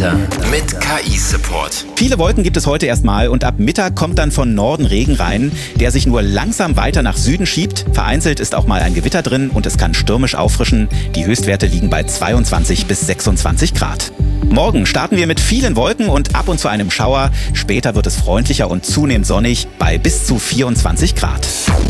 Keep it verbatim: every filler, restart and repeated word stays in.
Wetter mit K I-Support. Viele Wolken gibt es heute erstmal und ab Mittag kommt dann von Norden Regen rein, der sich nur langsam weiter nach Süden schiebt. Vereinzelt ist auch mal ein Gewitter drin und es kann stürmisch auffrischen. Die Höchstwerte liegen bei zweiundzwanzig bis sechsundzwanzig Grad. Morgen starten wir mit vielen Wolken und ab und zu einem Schauer. Später wird es freundlicher und zunehmend sonnig bei bis zu vierundzwanzig Grad.